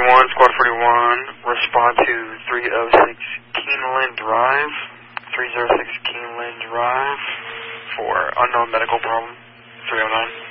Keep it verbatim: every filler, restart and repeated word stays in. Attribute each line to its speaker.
Speaker 1: forty-one, Squad forty-one, respond to three oh six Keeneland Drive, three oh six Keeneland Drive for unknown medical problem, three oh nine.